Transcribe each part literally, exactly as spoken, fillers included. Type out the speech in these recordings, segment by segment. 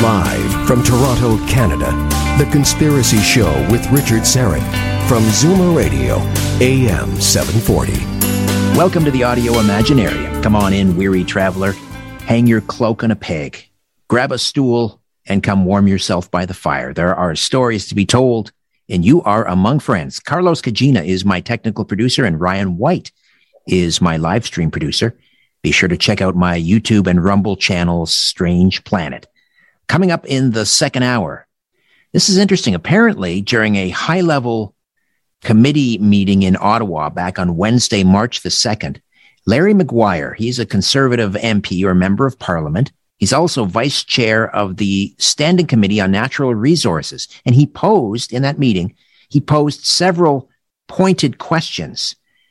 Live from Toronto, Canada, The Conspiracy Show with Richard Syrett from Zoomer Radio, A M seven forty. Welcome to the Audio Imaginarium. Come on in, weary traveler. Hang your cloak on a peg. Grab a stool and come warm yourself by the fire. There are stories to be told, and you are among friends. Carlos Cagina is my technical producer, and Ryan White is my live stream producer. Be sure to check out my YouTube and Rumble channels, Strange Planet. Coming up in the second hour, this is interesting. Apparently, during a high-level committee meeting in Ottawa back on Wednesday, March the second, Larry Maguire, he's a Conservative M P or member of Parliament. He's also vice chair of the Standing Committee on Natural Resources. And he posed in that meeting, he posed several pointed questions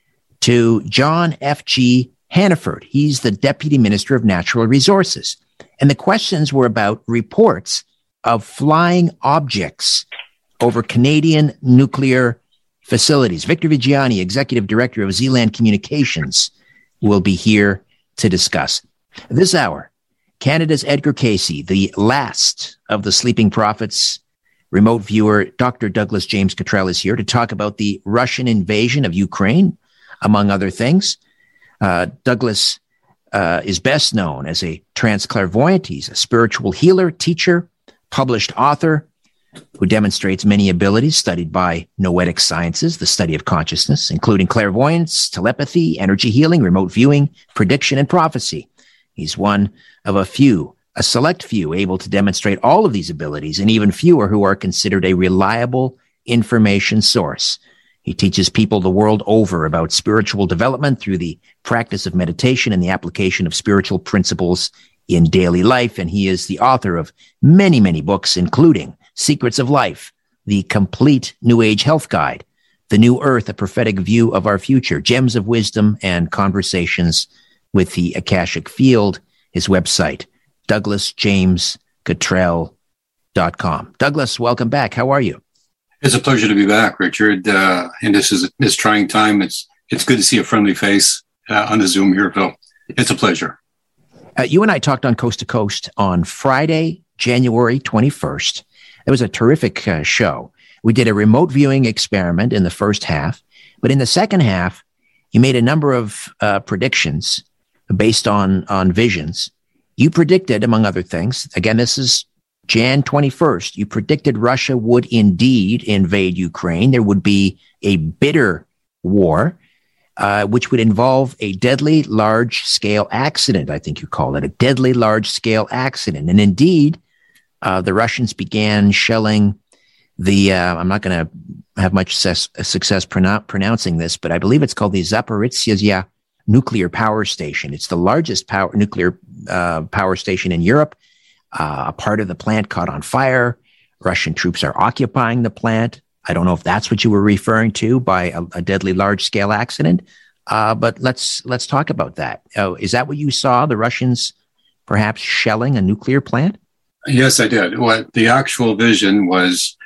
to John F G Hannaford. He's the Deputy Minister of Natural Resources. And the questions were about reports of flying objects over Canadian nuclear facilities. Victor Viggiani, Executive Director of Zealand Communications, will be here to discuss. This hour, Canada's Edgar Cayce, the last of the sleeping prophets. Remote viewer Doctor Douglas James Cottrell is here to talk about the Russian invasion of Ukraine, among other things. Uh, Douglas uh, is best known as a transclairvoyant. He's a spiritual healer, teacher, published author who demonstrates many abilities studied by noetic sciences, the study of consciousness, including clairvoyance, telepathy, energy healing, remote viewing, prediction, and prophecy. He's one of a few, a select few, able to demonstrate all of these abilities, and even fewer who are considered a reliable information source. He teaches people the world over about spiritual development through the practice of meditation and the application of spiritual principles in daily life. And he is the author of many, many books, including Secrets of Life, The Complete New Age Health Guide, The New Earth, A Prophetic View of Our Future, Gems of Wisdom, and Conversations with the Akashic Field. His website, douglas james cottrell dot com. Douglas, welcome back. How are you? It's a pleasure to be back, Richard. Uh, and this is this trying time. It's it's good to see a friendly face uh, on the Zoom here, Phil. It's a pleasure. Uh, you and I talked on Coast to Coast on Friday, January twenty-first. It was a terrific uh, show. We did a remote viewing experiment in the first half, but in the second half, you made a number of uh, predictions based on, on visions. You predicted, among other things, again, this is January twenty-first, you predicted Russia would indeed invade Ukraine. There would be a bitter war, uh, which would involve a deadly large-scale accident, I think you call it, a deadly large-scale accident. And indeed, uh, the Russians began shelling the, uh, I'm not going to have much success, success pronou- pronouncing this, but I believe it's called the Zaporizhzhia nuclear power station. It's the largest power, nuclear uh, power station in Europe. Uh, a part of the plant caught on fire. Russian troops are occupying the plant. I don't know if that's what you were referring to by a, a deadly large-scale accident, uh, but let's let's talk about that. Oh, is that what you saw, the Russians perhaps shelling a nuclear plant? Yes, I did. What the actual vision was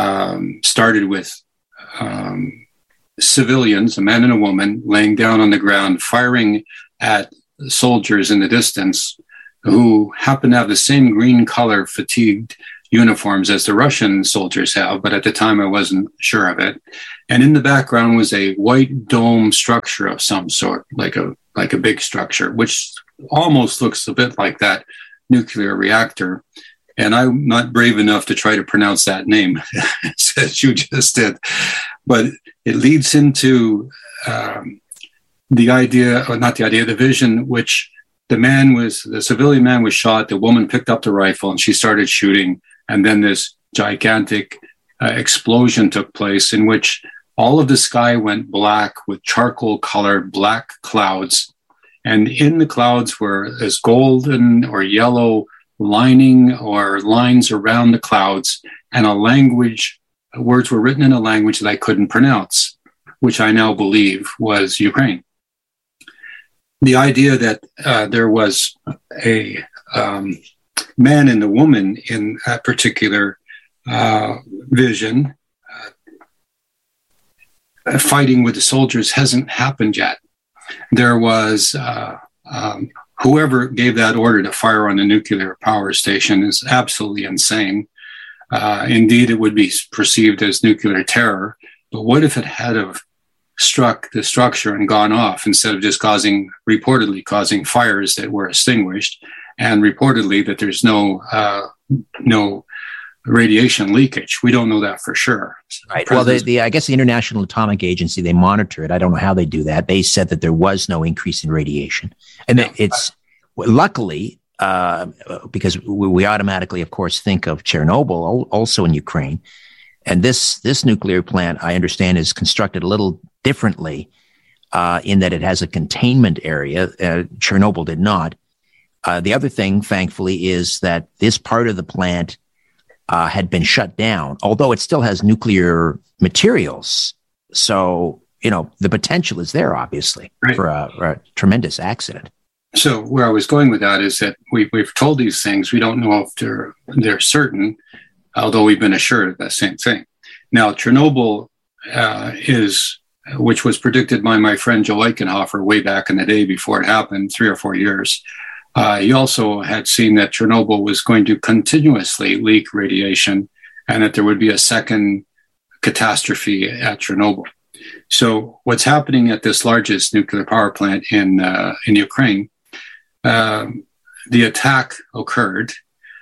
um, started with um, civilians, a man and a woman, laying down on the ground, firing at soldiers in the distance who happen to have the same green color fatigued uniforms as the Russian soldiers have, but at the time I wasn't sure of it. And in the background was a white dome structure of some sort, like a like a big structure, which almost looks a bit like that nuclear reactor. And I'm not brave enough to try to pronounce that name, as you just did. But it leads into um, the idea, or not the idea, the vision, which the man was, the civilian man was shot, the woman picked up the rifle and she started shooting. And then this gigantic uh, explosion took place in which all of the sky went black with charcoal colored black clouds. And in the clouds were this golden or yellow lining or lines around the clouds, and a language, words were written in a language that I couldn't pronounce, which I now believe was Ukraine. The idea that uh, there was a um, man and a woman in that particular uh, vision uh, fighting with the soldiers hasn't happened yet. There was uh, um, whoever gave that order to fire on the nuclear power station is absolutely insane. Uh, indeed, it would be perceived as nuclear terror. But what if it had have struck the structure and gone off instead of just causing, reportedly causing fires that were extinguished, and reportedly that there's no uh, no radiation leakage? We don't know that for sure. Right. Well, the, the I guess the International Atomic Agency, they monitor it. I don't know how they do that. They said that there was no increase in radiation, and yeah. it's luckily uh, because we, we automatically, of course, think of Chernobyl, also in Ukraine. And this this nuclear plant, I understand, is constructed a little differently uh, in that it has a containment area. Uh, Chernobyl did not. Uh, the other thing, thankfully, is that this part of the plant uh, had been shut down, although it still has nuclear materials. So, you know, the potential is there, obviously, right, for a, for a tremendous accident. So where I was going with that is that we, we've told these things. We don't know if they're, they're certain, although we've been assured of that same thing. Now, Chernobyl uh, is, which was predicted by my friend Joe Eichenhofer way back in the day before it happened, three or four years. Uh, he also had seen that Chernobyl was going to continuously leak radiation and that there would be a second catastrophe at Chernobyl. So what's happening at this largest nuclear power plant in uh, in Ukraine, uh, the attack occurred,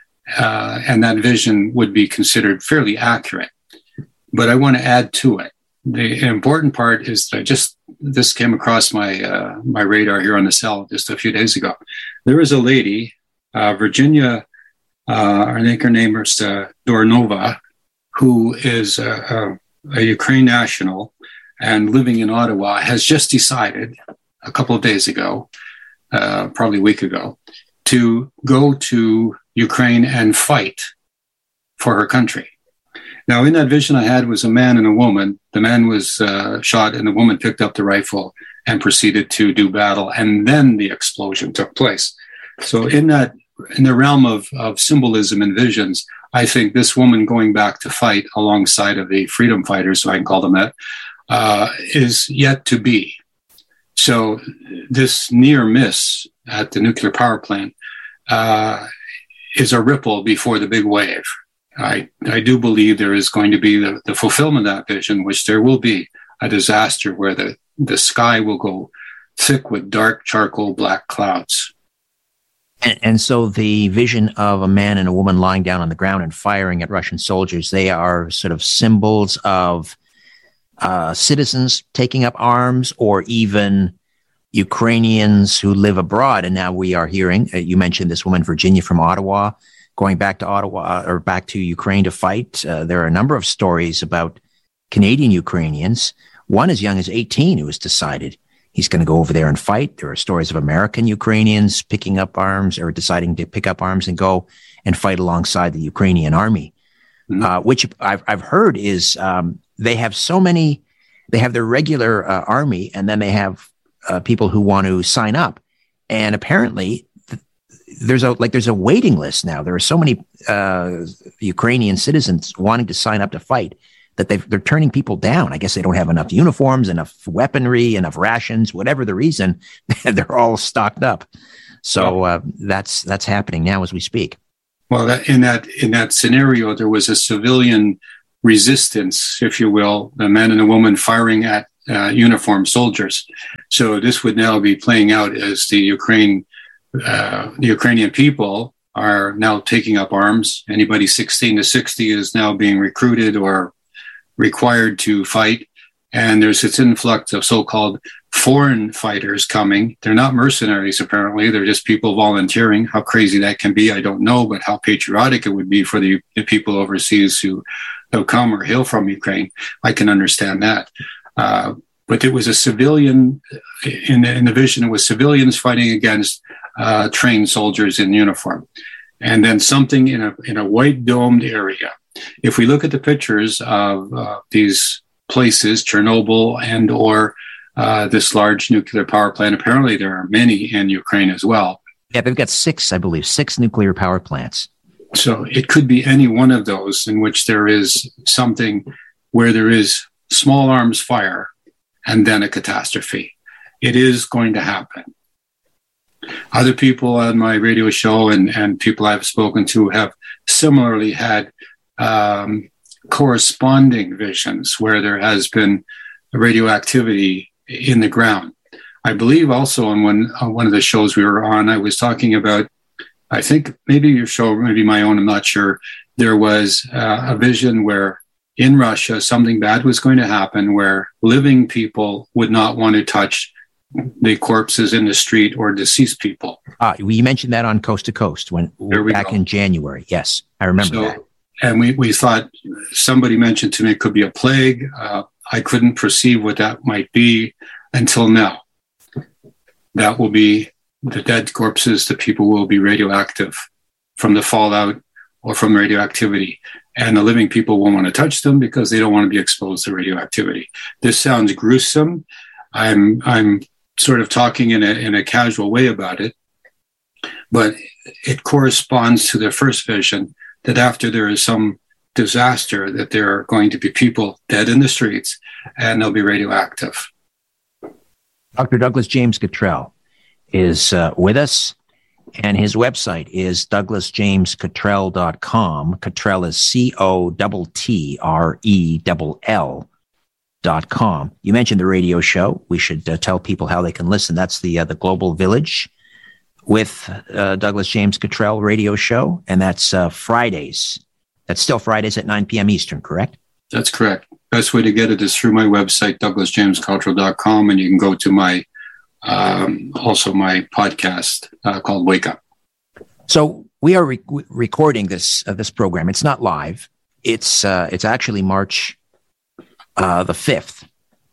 uh, and that vision would be considered fairly accurate. But I want to add to it. The important part is that just this came across my uh, my radar here on the cell just a few days ago. There is a lady, uh, Virginia, uh, I think her name is uh, Dornova, who is a, a, a Ukraine national and living in Ottawa, has just decided a couple of days ago, uh, probably a week ago, to go to Ukraine and fight for her country. Now, in that vision I had was a man and a woman. The man was uh, shot and the woman picked up the rifle and proceeded to do battle. And then the explosion took place. So in that, in the realm of, of symbolism and visions, I think this woman going back to fight alongside of the freedom fighters, so I can call them that, uh, is yet to be. So this near miss at the nuclear power plant uh, is a ripple before the big wave. I, I do believe there is going to be the, the fulfillment of that vision, which there will be a disaster where the, the sky will go thick with dark charcoal black clouds. And, and so the vision of a man and a woman lying down on the ground and firing at Russian soldiers, they are sort of symbols of uh, citizens taking up arms, or even Ukrainians who live abroad. And now we are hearing, uh, you mentioned this woman, Virginia from Ottawa, going back to Ottawa or back to Ukraine to fight. Uh, there are a number of stories about Canadian Ukrainians, one as young as eighteen, who has decided he's going to go over there and fight. There are stories of American Ukrainians picking up arms or deciding to pick up arms and go and fight alongside the Ukrainian army, mm-hmm. uh, which I've, I've heard is um, they have so many, they have their regular uh, army, and then they have uh, people who want to sign up. And apparently there's a, like, there's a waiting list now. There are so many uh, Ukrainian citizens wanting to sign up to fight that they've, they're turning people down. I guess they don't have enough uniforms, enough weaponry, enough rations, whatever the reason, they're all stocked up. So uh, that's that's happening now as we speak. Well, that, in that in that scenario, there was a civilian resistance, if you will, a man and a woman firing at uh, uniformed soldiers. So this would now be playing out as the Ukraine, uh, the Ukrainian people are now taking up arms. Anybody sixteen to sixty is now being recruited or required to fight. And there's this influx of so-called foreign fighters coming. They're not mercenaries, apparently. They're just people volunteering. How crazy that can be, I don't know, but how patriotic it would be for the, the people overseas who, who come or hail from Ukraine, I can understand that. Uh, but it was a civilian, in the, in the vision, it was civilians fighting against uh, trained soldiers in uniform. And then something in a in a white domed area. If we look at the pictures of uh, these places, Chernobyl and or uh, this large nuclear power plant, apparently there are many in Ukraine as well. Yeah, they've got six, I believe, six nuclear power plants. So it could be any one of those in which there is something where there is small arms fire and then a catastrophe. It is going to happen. Other people on my radio show and, and people I've spoken to have similarly had um, corresponding visions where there has been radioactivity in the ground. I believe also on one, on one of the shows we were on, I was talking about, I think maybe your show, maybe my own, I'm not sure. There was uh, a vision where in Russia, something bad was going to happen where living people would not want to touch the corpses in the street or deceased people. Ah, you mentioned that on Coast to Coast when back go. in January. Yes, I remember so, that. And we, we thought somebody mentioned to me it could be a plague. Uh, I couldn't perceive what that might be until now. That will be the dead corpses, the people will be radioactive from the fallout or from radioactivity. And the living people won't want to touch them because they don't want to be exposed to radioactivity. This sounds gruesome. I'm I'm sort of talking in a in a casual way about it, but it corresponds to the first vision that after there is some disaster, that there are going to be people dead in the streets and they'll be radioactive. Doctor Douglas James Cottrell is uh, with us, and his website is douglas james cottrell dot com. Cottrell is C O T T R E L L dot com. You mentioned the radio show. We should uh, tell people how they can listen. That's the uh, the Global Village with uh, Douglas James Cottrell radio show, and that's uh, Fridays. That's still Fridays at nine p.m. Eastern, correct? That's correct. Best way to get it is through my website, douglas james cottrell dot com, and you can go to my um, also my podcast uh, called Wake Up. So we are re- recording this uh, this program. It's not live. It's uh, it's actually March uh, the fifth.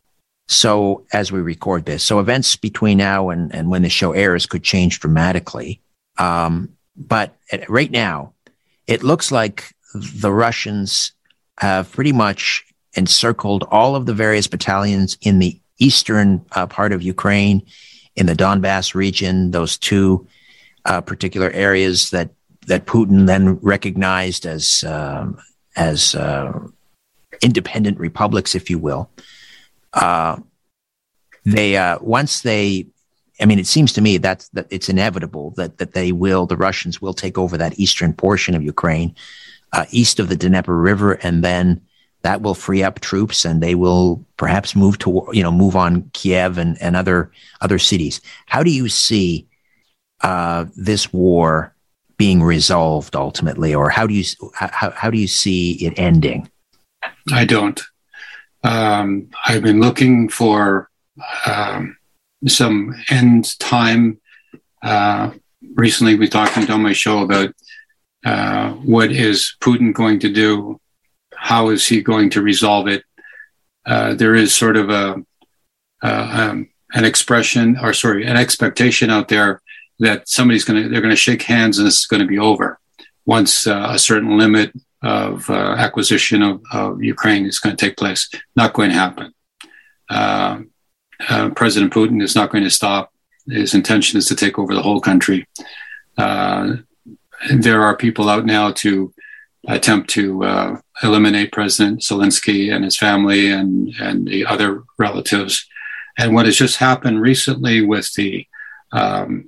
So as we record this, so events between now and, and when the show airs could change dramatically. Um, but at, right now, it looks like the Russians have pretty much encircled all of the various battalions in the eastern uh, part of Ukraine, in the Donbass region, those two uh, particular areas that, that Putin then recognized as um, as uh, independent republics, if you will. Uh, they uh, once they, I mean, it seems to me that that it's inevitable that that they will, the Russians will take over that eastern portion of Ukraine, uh, east of the Dnieper River, and then that will free up troops, and they will perhaps move to, you know, move on Kiev and, and other other cities. How do you see uh, this war being resolved ultimately, or how do you how how do you see it ending? I don't. Um, I've been looking for um, some end time. Uh, recently, we talked on my show about uh, what is Putin going to do. How is he going to resolve it? Uh, there is sort of a uh, um, an expression, or sorry, an expectation out there that somebody's going to they're going to shake hands and this is going to be over once uh, a certain limit of uh, acquisition of, of Ukraine is going to take place. Not going to happen. Uh, uh, President Putin is not going to stop. His intention is to take over the whole country. Uh, there are people out now to attempt to uh, eliminate President Zelensky and his family and, and the other relatives. And what has just happened recently with the um,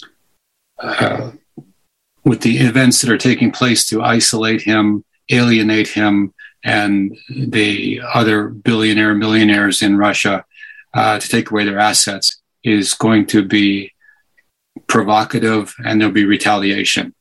uh, with the events that are taking place to isolate him, alienate him, and the other billionaire millionaires in Russia uh, to take away their assets is going to be provocative, and there'll be retaliation.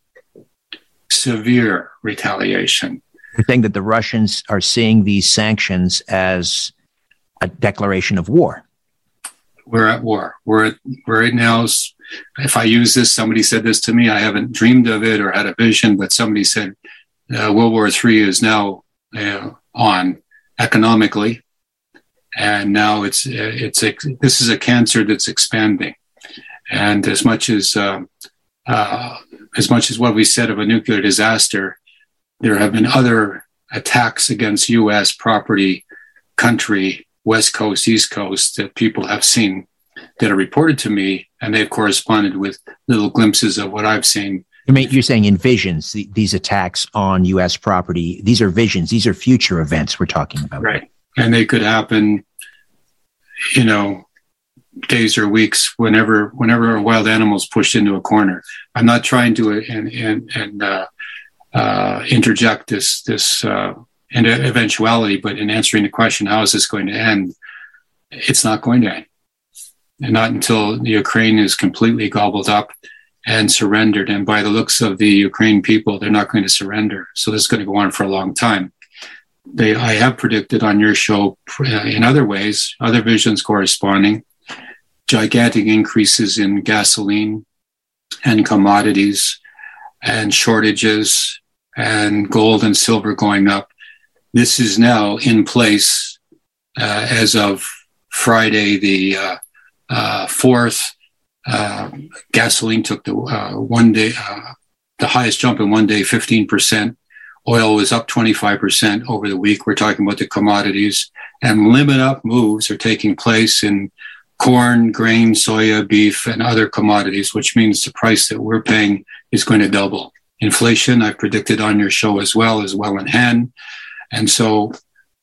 Severe retaliation. You're saying that the Russians are seeing these sanctions as a declaration of war. We're at war. We're at, we're right now. If I use this, somebody said this to me. I haven't dreamed of it or had a vision, but somebody said uh, World War Three is now uh, on economically, and now it's it's a, this is a cancer that's expanding. And as much as uh, uh, as much as what we said of a nuclear disaster, there have been other attacks against U S property, country, West Coast, East Coast, that people have seen that are reported to me, and they've corresponded with little glimpses of what I've seen. I mean, you're saying in visions, the, these attacks on U S property, these are visions, these are future events we're talking about. Right. And they could happen, you know, days or weeks whenever whenever a wild animal is pushed into a corner. I'm not trying to uh, and and, and uh, uh, interject this this uh, eventuality, but in answering the question, how is this going to end? It's not going to end, and not until the Ukraine is completely gobbled up and surrendered. And by the looks of the Ukraine people, they're not going to surrender. So this is going to go on for a long time. They, I have predicted on your show uh, in other ways, other visions corresponding, gigantic increases in gasoline and commodities and shortages and gold and silver going up. This is now in place uh, as of Friday, the uh, uh, fourth. Uh, gasoline took the uh, one day, uh, the highest jump in one day, fifteen percent. Oil was up twenty-five percent over the week. We're talking about the commodities, and limit up moves are taking place in corn, grain, soya, beef, and other commodities, which means the price that we're paying is going to double. Inflation, I've predicted on your show as well, is well in hand. And so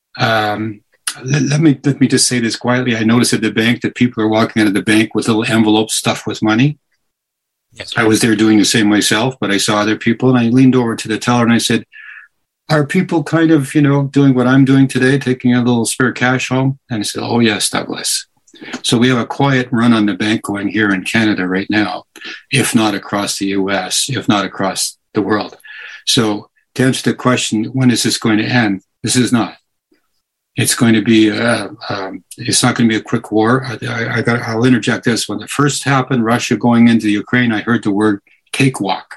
um, let, let me let me just say this quietly. I noticed at the bank that people are walking out of the bank with little envelopes stuffed with money. Yes, I was there doing the same myself, but I saw other people, and I leaned over to the teller and I said, are people kind of, you know, doing what I'm doing today, taking a little spare cash home? And he said, oh, yes, Douglas. So we have a quiet run on the bank going here in Canada right now, if not across the U S, if not across the world. So to answer the question, when is this going to end? This is not. It's going to be, uh, um, it's not going to be a quick war. I, I, I got, I'll interject this. When it first happened, Russia going into Ukraine, I heard the word cakewalk.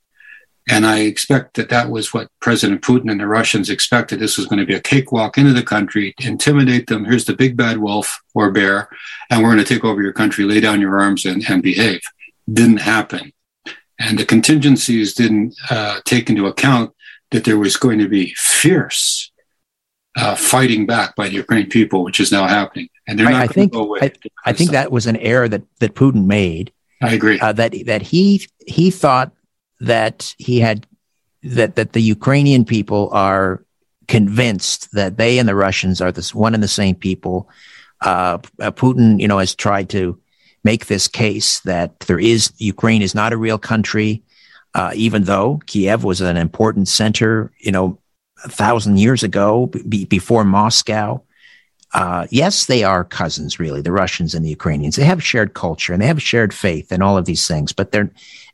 And I expect that that was what President Putin and the Russians expected. This was going to be a cakewalk into the country, intimidate them. Here's the big bad wolf or bear, and we're going to take over your country, lay down your arms, and, and behave. Didn't happen. And the contingencies didn't uh, take into account that there was going to be fierce uh, fighting back by the Ukrainian people, which is now happening. And they're I, not I going think, to go away. I, I think that was an error that, that Putin made. I agree. Uh, that that he he thought that he had that that the Ukrainian people are convinced that they and the Russians are this one and the same people. Uh, Putin, you know, has tried to make this case that there is Ukraine is not a real country, uh, even though Kiev was an important center, you know, a thousand years ago, b- before Moscow. Uh, yes, they are cousins, really, the Russians and the Ukrainians. They have shared culture and they have shared faith and all of these things. But they're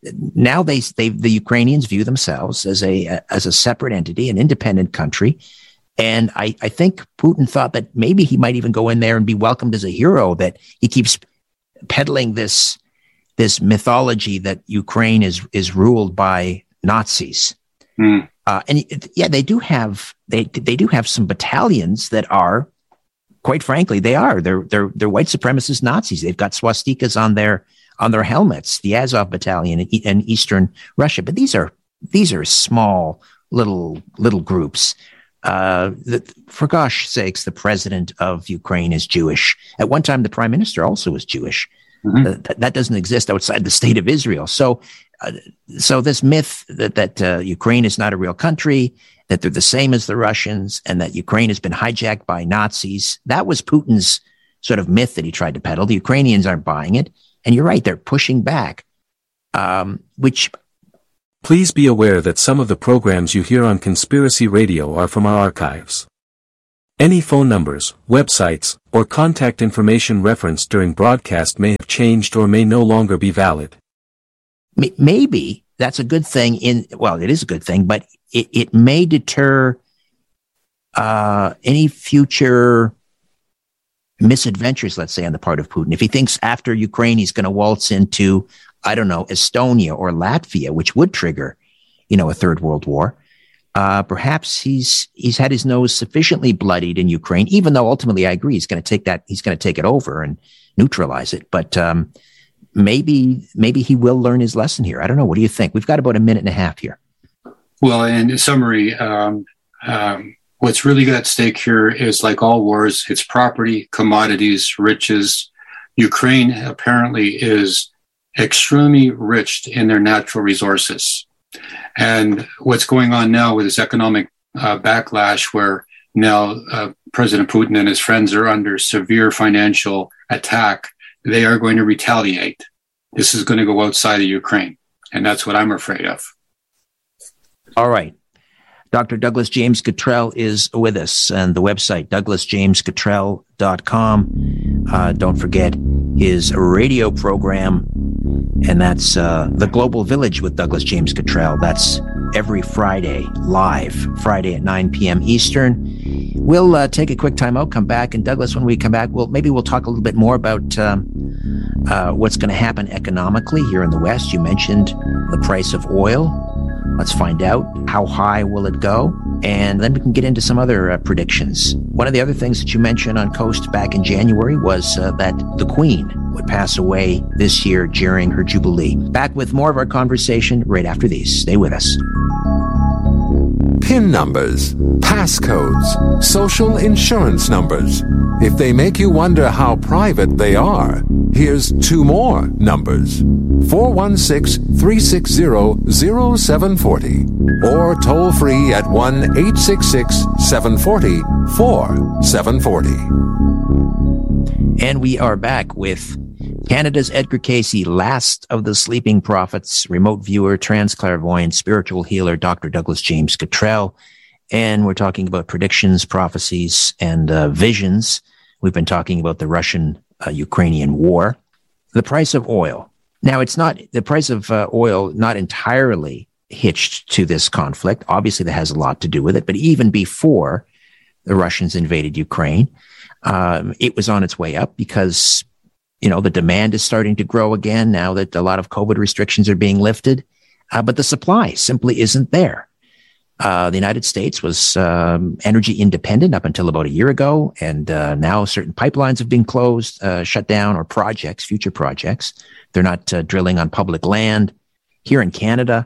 now they they the Ukrainians view themselves as a as a separate entity, an independent country. And I, I think Putin thought that maybe he might even go in there and be welcomed as a hero. That he keeps peddling this this mythology that Ukraine is is ruled by Nazis. Mm. Uh, and yeah, they do have they they do have some battalions that are. Quite frankly, they are. They're they're they're white supremacist Nazis. They've got swastikas on their on their helmets. The Azov Battalion in, in Eastern Russia, but these are these are small little little groups. Uh, the, for gosh sakes, the president of Ukraine is Jewish. At one time, the prime minister also was Jewish. Mm-hmm. Uh, that, that doesn't exist outside the state of Israel. So, uh, so this myth that that uh, Ukraine is not a real country, that they're the same as the Russians, and that Ukraine has been hijacked by Nazis. That was Putin's sort of myth that he tried to peddle. The Ukrainians aren't buying it. And you're right, they're pushing back, um, which... Please be aware that some of the programs you hear on Conspiracy Radio are from our archives. Any phone numbers, websites, or contact information referenced during broadcast may have changed or may no longer be valid. Maybe that's a good thing in, well, it is a good thing, but it, it may deter uh, any future misadventures, let's say, on the part of Putin. If he thinks after Ukraine he's going to waltz into, I don't know, Estonia or Latvia, which would trigger, you know, a third world war, uh, perhaps he's he's had his nose sufficiently bloodied in Ukraine, even though ultimately I agree he's going to take that, he's going to take it over and neutralize it. But um, maybe maybe he will learn his lesson here. I don't know. What do you think? We've got about a minute and a half here. Well, in summary, um, um, what's really at stake here is, like all wars, it's property, commodities, riches. Ukraine apparently is extremely rich in their natural resources. And what's going on now with this economic uh, backlash, where now uh, President Putin and his friends are under severe financial attack they are going to retaliate. This is going to go outside of Ukraine, and that's what I'm afraid of. All right. Doctor Douglas James Cottrell is with us, and the website, douglas james cottrell dot com. Uh, don't forget his radio program, and that's uh, The Global Village with Douglas James Cottrell. That's every Friday, live, Friday at nine p.m. Eastern. We'll uh, take a quick time out, come back, and Douglas, when we come back, we'll maybe we'll talk a little bit more about um, uh, what's going to happen economically here in the West. You mentioned the price of oil. Let's find out how high will it go, and then we can get into some other uh, predictions. One of the other things that you mentioned on Coast back in January was uh, that the Queen would pass away this year during her Jubilee. Back with more of our conversation right after these. Stay with us. PIN numbers, passcodes, social insurance numbers. If they make you wonder how private they are, here's two more numbers. four one six, three six zero, zero seven four zero or toll free at one eight six six, seven four zero, four seven four zero. And we are back with Canada's Edgar Cayce, last of the sleeping prophets, remote viewer, transclarivoyant, spiritual healer, Doctor Douglas James Cottrell. And we're talking about predictions, prophecies, and uh, visions. We've been talking about the Russian-Ukrainian uh, war. The price of oil. Now, it's not the price of uh, oil, not entirely hitched to this conflict. Obviously, that has a lot to do with it. But even before the Russians invaded Ukraine, um, it was on its way up because, you know, the demand is starting to grow again now that a lot of COVID restrictions are being lifted. Uh, but the supply simply isn't there. Uh, the United States was um, energy independent up until about a year ago, and uh, now certain pipelines have been closed, uh, shut down, or projects, future projects. They're not uh, drilling on public land. Here in Canada,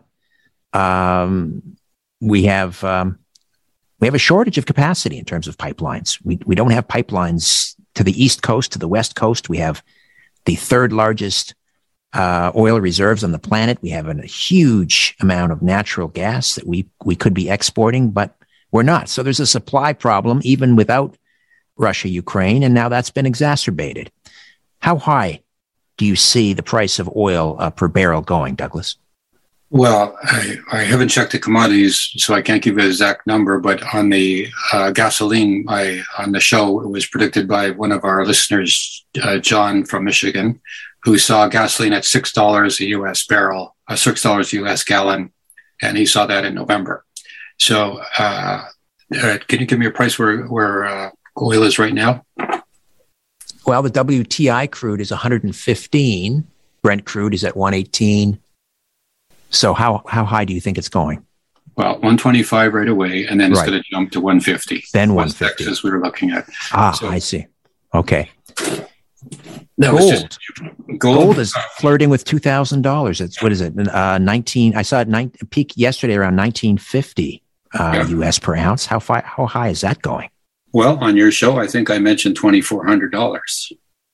um, we have um, we have a shortage of capacity in terms of pipelines. We we don't have pipelines to the East Coast, to the West Coast. We have the third largest Uh, oil reserves on the planet. We have a huge amount of natural gas that we, we could be exporting, but we're not. So there's a supply problem even without Russia, Ukraine, and now that's been exacerbated. How high do you see the price of oil uh, per barrel going, Douglas? Well, I, I haven't checked the commodities, so I can't give you an exact number, but on the uh, gasoline, I, on the show, it was predicted by one of our listeners, uh, John from Michigan, who saw gasoline at six dollars a U S barrel, uh, six dollars a U S gallon, and he saw that in November. So uh, uh, can you give me a price where, where uh, oil is right now? Well, the W T I crude is one hundred fifteen. Brent crude is at one eighteen. So how, how high do you think it's going? Well, one twenty-five right away, and then it's right. going to jump to one fifty. Then one fifty. Texas we were looking at. Ah, so, I see. Okay. That gold. Was just, gold. Gold is flirting with two thousand dollars. It's, what is it? Uh, nineteen. I saw it nine, peak yesterday around nineteen fifty uh, yeah. U S per ounce. How fi- how high is that going? Well, on your show, I think I mentioned twenty-four hundred dollars.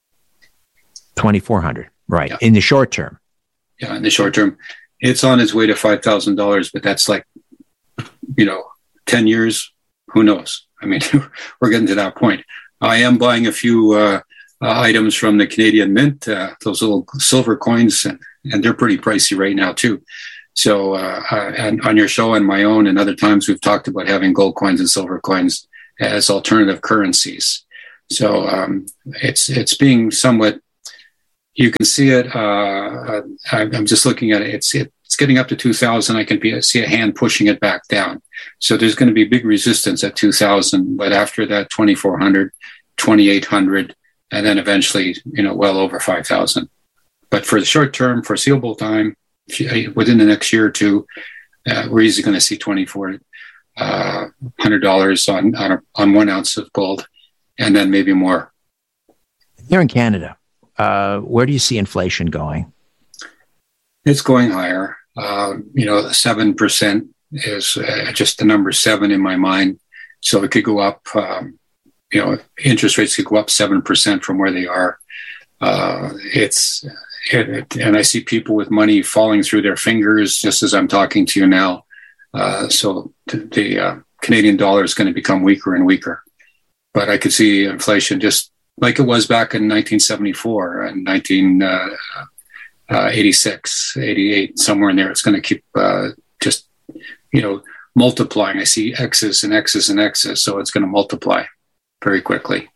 twenty-four hundred, right. Yeah. In the short term. Yeah, in the short term. It's on its way to five thousand dollars, but that's like, you know, ten years, who knows? I mean, we're getting to that point. I am buying a few uh, uh, items from the Canadian Mint, uh, those little silver coins, and, and they're pretty pricey right now, too. So uh, uh, and on your show and my own and other times, we've talked about having gold coins and silver coins as alternative currencies. So um, it's it's being somewhat, you can see it. Uh, I'm just looking at it. It's it's getting up to two thousand. I can be, see a hand pushing it back down. So there's going to be big resistance at two thousand. But after that, twenty-four hundred, twenty-eight hundred, and then eventually, you know, well over five thousand. But for the short term, foreseeable time, within the next year or two, uh, we're easily going to see twenty-four hundred dollars on on, a, on one ounce of gold, and then maybe more. Here in Canada, uh, where do you see inflation going? It's going higher. Uh, you know, seven percent is uh, just the number seven in my mind. So it could go up. Um, you know, interest rates could go up seven percent from where they are. Uh, it's it, and I see people with money falling through their fingers just as I'm talking to you now. Uh, so th- the uh, Canadian dollar is going to become weaker and weaker. But I could see inflation just like it was back in nineteen seventy-four and nineteen eighty-six, eighty-eight, somewhere in there. It's going to keep uh, just, you know, multiplying. I see X's and X's and X's, so it's going to multiply very quickly.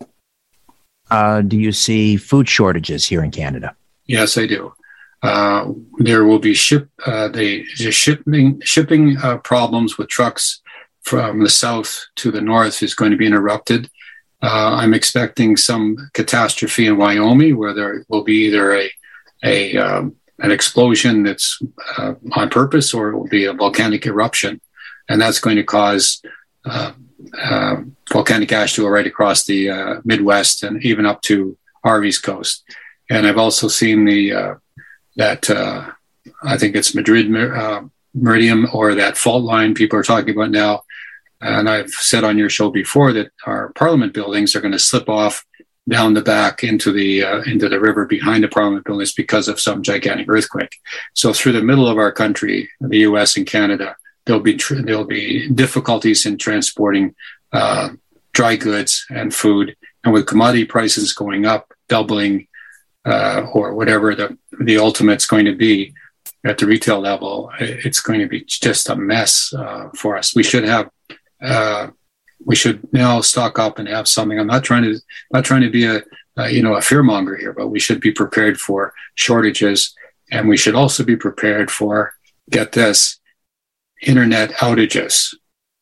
Uh, do you see food shortages here in Canada? Yes, I do. Uh, there will be ship uh, the, the shipping shipping uh, problems with trucks from the south to the north is going to be interrupted. Uh, I'm expecting some catastrophe in Wyoming where there will be either a a um, an explosion that's uh, on purpose, or it will be a volcanic eruption, and that's going to cause uh, uh, volcanic ash to go right across the uh, Midwest and even up to our East Coast. And I've also seen the uh, that uh, I think it's Madrid uh, Meridian, or that fault line people are talking about now. And I've said on your show before that our Parliament buildings are going to slip off down the back into the uh, into the river behind the Parliament buildings because of some gigantic earthquake. So through the middle of our country, the U S and Canada, there'll be tr- there'll be difficulties in transporting uh, dry goods and food. And with commodity prices going up, doubling, uh, or whatever the the ultimate's going to be at the retail level, it's going to be just a mess uh, for us. We should have. Uh, we should now stock up and have something. I'm not trying to not trying to be a, a you know a fearmonger here, but we should be prepared for shortages, and we should also be prepared for, get this, internet outages.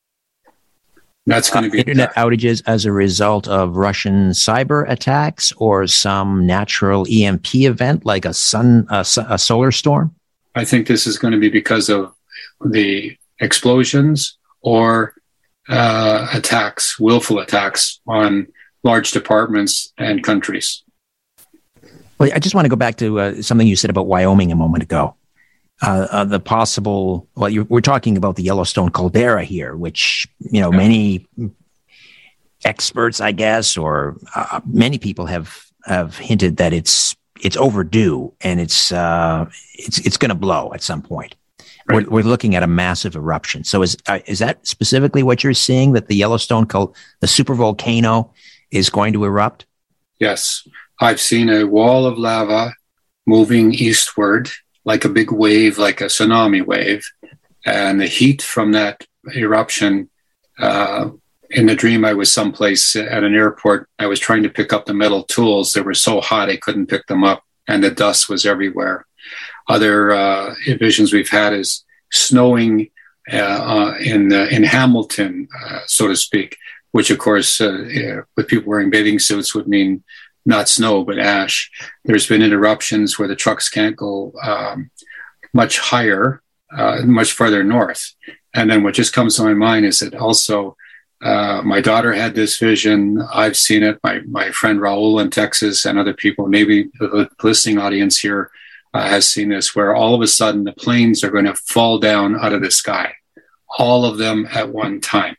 That's going to be uh, internet outages as a result of Russian cyber attacks or some natural E M P event like a sun a, a solar storm. I think this is going to be because of the explosions or Uh, attacks, willful attacks on large departments and countries. Well, I just want to go back to uh, something you said about Wyoming a moment ago. Uh, uh, the possible, well, you're, we're talking about the Yellowstone caldera here, which, you know, yeah. many experts, I guess, or uh, many people have have hinted that it's it's overdue and it's uh, it's it's going to blow at some point. Right. We're, we're looking at a massive eruption. So is uh, is that specifically what you're seeing, that the Yellowstone, the supervolcano, is going to erupt? Yes. I've seen a wall of lava moving eastward like a big wave, like a tsunami wave. And the heat from that eruption, uh, in the dream, I was someplace at an airport. I was trying to pick up the metal tools. They were so hot I couldn't pick them up, and the dust was everywhere. Other uh, visions we've had is snowing uh, uh, in uh, in Hamilton, uh, so to speak, which, of course, uh, uh, with people wearing bathing suits would mean not snow, but ash. There's been interruptions where the trucks can't go um, much higher, uh, much further north. And then what just comes to my mind is that also uh, my daughter had this vision. I've seen it. My, my friend Raul in Texas and other people, maybe the listening audience here, Uh, has seen this, where all of a sudden the planes are going to fall down out of the sky, all of them at one time.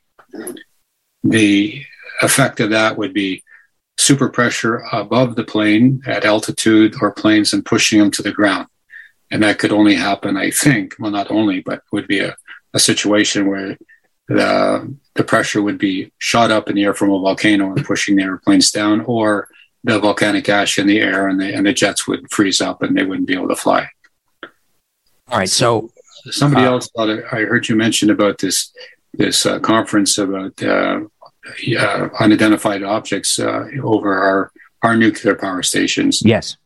The effect of that would be super pressure above the plane at altitude or planes and pushing them to the ground. And that could only happen, I think, well, not only, but would be a, a situation where the, the pressure would be shot up in the air from a volcano and pushing the airplanes down, or the volcanic ash in the air, and the and the jets would freeze up and they wouldn't be able to fly. All right. So somebody uh, else thought, I heard you mention about this this uh, conference about uh, uh, unidentified objects uh, over our our nuclear power stations. Yes.